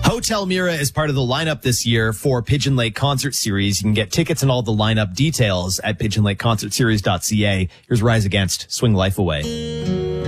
Hotel Mira is part of the lineup this year for Pigeon Lake Concert Series. You can get tickets and all the lineup details at pigeonlakeconcertseries.ca. Here's Rise Against, Swing Life Away.